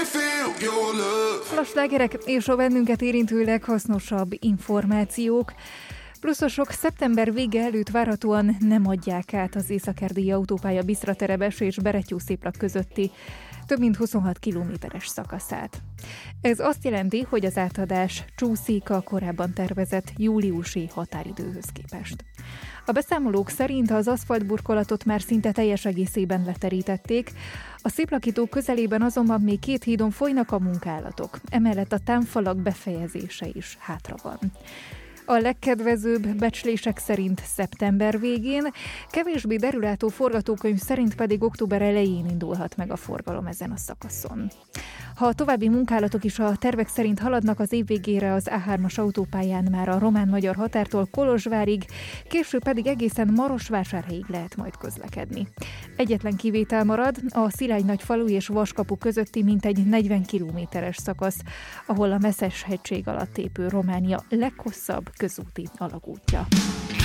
A slágerek és a bennünket érintő leghasznosabb információk. Pluszosok szeptember vége előtt várhatóan nem adják át az észak-erdélyi autópálya Bisztraterebes és Beretyószéplak közötti több mint 26 kilométeres szakaszát. Ez azt jelenti, hogy az átadás csúszik a korábban tervezett júliusi határidőhöz képest. A beszámolók szerint az aszfaltburkolatot már szinte teljes egészében leterítették, a Széplaki tó közelében azonban még 2 hídon folynak a munkálatok, emellett a támfalak befejezése is hátra van. A legkedvezőbb becslések szerint szeptember végén, kevésbé derülátó forgatókönyv szerint pedig október elején indulhat meg a forgalom ezen a szakaszon. Ha a további munkálatok is a tervek szerint haladnak, az év végére az A3-as autópályán már a román-magyar határtól Kolozsvárig, később pedig egészen Marosvásárhelyig lehet majd közlekedni. Egyetlen kivétel marad a Szilágynagyfalu és Vaskapu közötti mintegy 40 kilométeres szakasz, ahol a Messzes-hegység alatt épül Románia leghosszabb közúti alagútja.